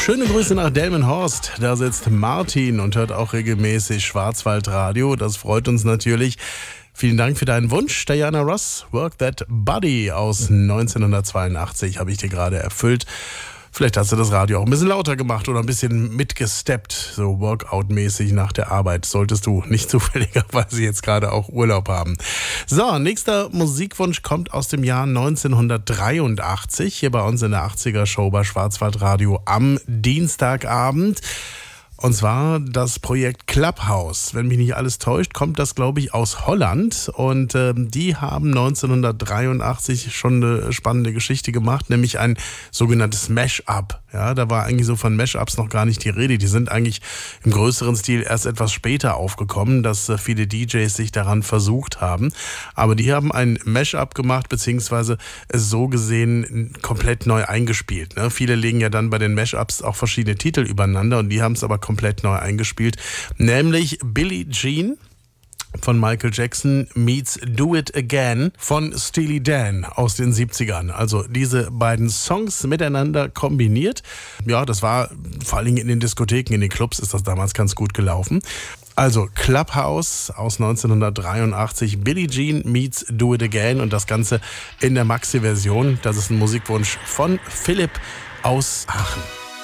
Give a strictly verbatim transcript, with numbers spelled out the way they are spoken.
Schöne Grüße nach Delmenhorst. Da sitzt Martin und hört auch regelmäßig Schwarzwaldradio. Das freut uns natürlich. Vielen Dank für deinen Wunsch, Diana Ross. Work That Body aus neunzehnhundertzweiundachtzig habe ich dir gerade erfüllt. Vielleicht hast du das Radio auch ein bisschen lauter gemacht oder ein bisschen mitgesteppt, so Workout-mäßig nach der Arbeit. Solltest du nicht zufälligerweise jetzt gerade auch Urlaub haben. So, nächster Musikwunsch kommt aus dem Jahr neunzehnhundertdreiundachtzig, hier bei uns in der achtziger-Show bei Schwarzwaldradio am Dienstagabend. Und zwar das Projekt Clubhouse. Wenn mich nicht alles täuscht, kommt das, glaube ich, aus Holland. Und ähm, die haben neunzehnhundertdreiundachtzig schon eine spannende Geschichte gemacht, nämlich ein sogenanntes Mash-up. Ja, da war eigentlich so von Mash-ups noch gar nicht die Rede. Die sind eigentlich im größeren Stil erst etwas später aufgekommen, dass äh, viele D Js sich daran versucht haben. Aber die haben ein Mash-up gemacht, beziehungsweise es so gesehen komplett neu eingespielt. Ne? Viele legen ja dann bei den Mash-ups auch verschiedene Titel übereinander und die haben es aber komplett neu eingespielt, nämlich Billie Jean von Michael Jackson meets Do It Again von Steely Dan aus den siebzigern. Also diese beiden Songs miteinander kombiniert. Ja, das war vor allen Dingen in den Diskotheken, in den Clubs ist das damals ganz gut gelaufen. Also Clubhouse aus neunzehnhundertdreiundachtzig, Billie Jean meets Do It Again und das Ganze in der Maxi-Version. Das ist ein Musikwunsch von Philipp aus Aachen.